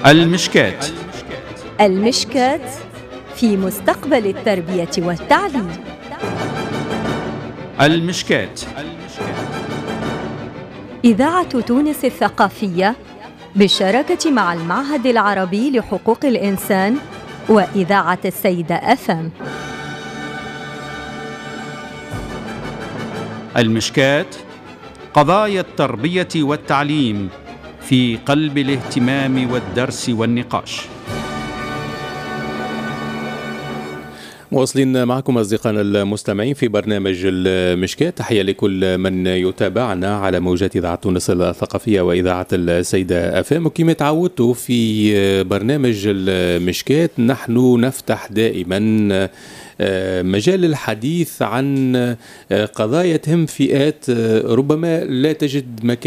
المشكات. المشكات في مستقبل التربية والتعليم. المشكات. إذاعة تونس الثقافية بالشراكة مع المعهد العربي لحقوق الإنسان وإذاعة السيدة FM. المشكات، قضايا التربية والتعليم في قلب الاهتمام والدرس والنقاش. مواصلين معكم أصدقائنا المستمعين في برنامج المشكات. تحية لكل من يتابعنا على موجات إذاعة تونس الثقافية وإذاعة السيدة FM. وكما تعودتوا في برنامج المشكات نحن نفتح دائما مجال الحديث عن قضايا تهم فئات ربما لا تجد مكان